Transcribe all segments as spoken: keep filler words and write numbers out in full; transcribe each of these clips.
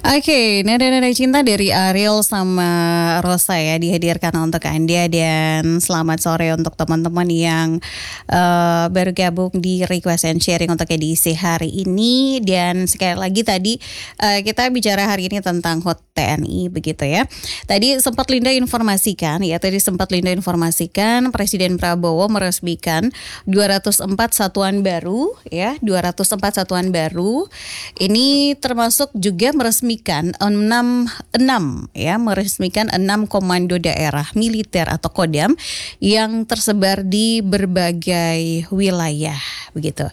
Oke, nada-nada cinta dari Ariel sama Rosa ya dihadirkan untuk Anda, dan selamat sore untuk teman-teman yang uh, baru gabung di Request and Sharing untuk edisi hari ini. Dan sekali lagi tadi uh, kita bicara hari ini tentang H U T T N I begitu ya. Tadi sempat Linda informasikan ya, tadi sempat Linda informasikan Presiden Prabowo meresmikan dua ratus empat satuan baru ya, dua ratus empat satuan baru. Ini termasuk juga meresmikan enam enam ya, meresmikan enam komando daerah militer atau Kodam yang tersebar di berbagai wilayah begitu.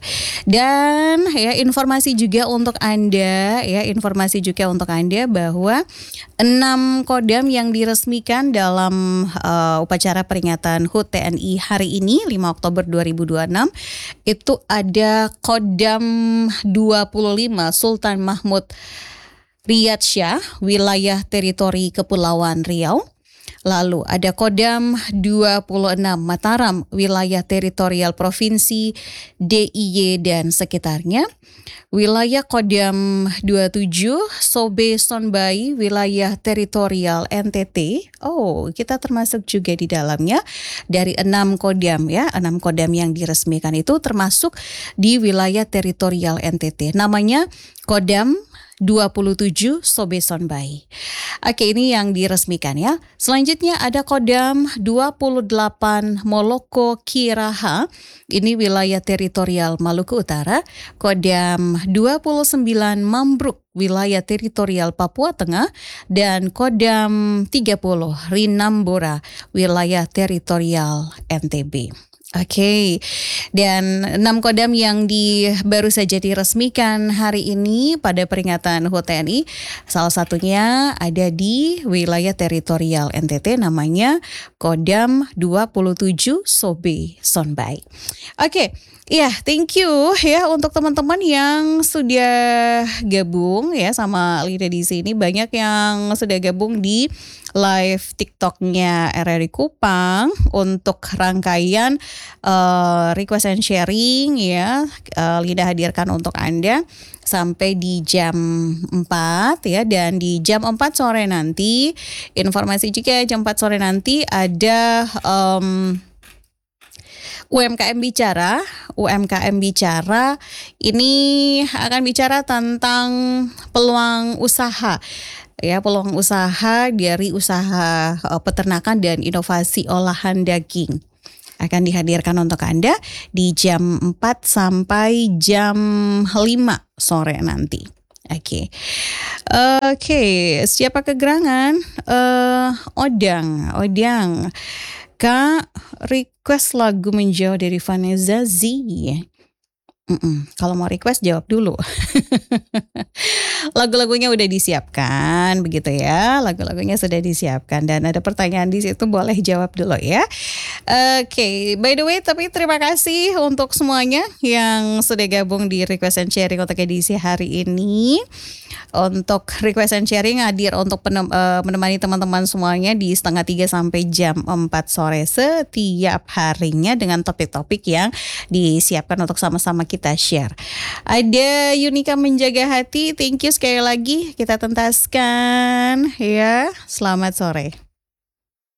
Dan ya informasi juga untuk Anda ya, informasi juga untuk Anda bahwa enam Kodam yang diresmikan dalam uh, upacara peringatan H U T T N I hari ini lima Oktober dua ribu dua puluh enam itu ada Kodam dua puluh lima Sultan Mahmud Riyadsyah, wilayah teritori Kepulauan Riau. Lalu ada Kodam dua puluh enam Mataram, wilayah teritorial Provinsi D I Y dan sekitarnya. Wilayah Kodam dua puluh tujuh Sobe Sonbai, wilayah teritorial N T T. Oh, kita termasuk juga di dalamnya. Dari enam Kodam ya, enam Kodam yang diresmikan itu termasuk di wilayah teritorial N T T. Namanya Kodam dua puluh tujuh Sobe Sonbai. Oke, ini yang diresmikan ya. Selanjutnya ada Kodam dua puluh delapan Moloko Kiraha. Ini wilayah teritorial Maluku Utara. Kodam dua puluh sembilan Mambruk, wilayah teritorial Papua Tengah. Dan Kodam tiga puluh Rinambora, wilayah teritorial N T B. Oke, okay. Dan enam Kodam yang di, baru saja diresmikan hari ini pada peringatan H U T T N I, salah satunya ada di wilayah teritorial N T T, namanya Kodam dua puluh tujuh Sobe Sonbai. Oke, okay. Iya, yeah, thank you ya untuk teman-teman yang sudah gabung ya sama Lida di sini. Banyak yang sudah gabung di live TikToknya R R I Kupang untuk rangkaian uh, request and sharing ya. Uh, Lida hadirkan untuk Anda sampai di jam empat ya, dan di jam empat sore nanti informasi juga jam empat sore nanti ada um, U M K M Bicara. U M K M Bicara ini akan bicara tentang peluang usaha ya, peluang usaha dari usaha uh, peternakan dan inovasi olahan daging. Akan dihadirkan untuk Anda di jam empat sampai jam lima sore nanti. Oke, okay. Oke, okay. Siapa kegerangan? Uh, Odang, Odang. Kak, request lagu Menjauh dari Vanessa Z. Mm-mm. Kalau mau request jawab dulu. Lagu-lagunya udah disiapkan begitu ya. Lagu-lagunya sudah disiapkan dan ada pertanyaan di situ, boleh jawab dulu ya. Oke, okay. By the way, tapi terima kasih untuk semuanya yang sudah gabung di Request and Sharing untuk edisi hari ini. Untuk Request and Sharing hadir untuk penem, uh, menemani teman-teman semuanya di setengah tiga sampai jam empat sore setiap harinya dengan topik-topik yang disiapkan untuk sama-sama kita share. Ada Yunika Menjaga Hati, thank you sekali lagi, kita tuntaskan ya. Selamat sore.